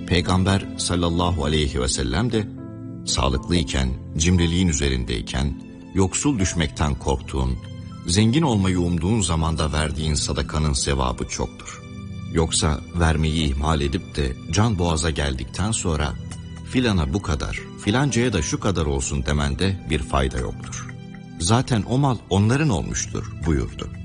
Peygamber sallallahu aleyhi ve sellem de sağlıklıyken, cimriliğin üzerindeyken, yoksul düşmekten korktuğun, zengin olmayı umduğun zamanda verdiğin sadakanın sevabı çoktur. Yoksa vermeyi ihmal edip de can boğaza geldikten sonra filana bu kadar, filancaya da şu kadar olsun demende bir fayda yoktur. Zaten o mal onların olmuştur buyurdu.